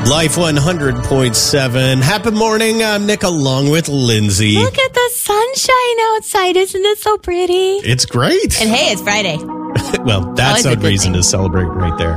Life 100.7. Happy morning. I'm Nick along with Lindsay. Look at the sunshine outside. Isn't it so pretty? It's great. And hey, it's Friday. Well, that's Always a a good reason thing. to celebrate right there.